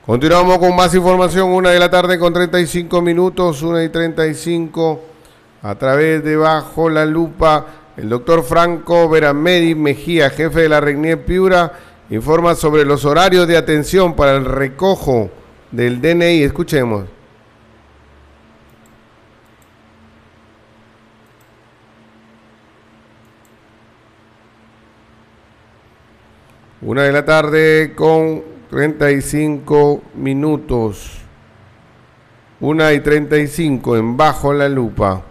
Continuamos con más información, 1 de la tarde con 35 minutos, 1:35, a través de Bajo la Lupa. El doctor Franco Beramedi Mejía, jefe de la RECNIEC Piura, informa sobre los horarios de atención para el recojo del DNI. Escuchemos. Una de la tarde con 35 minutos. 1:35 en Bajo la Lupa.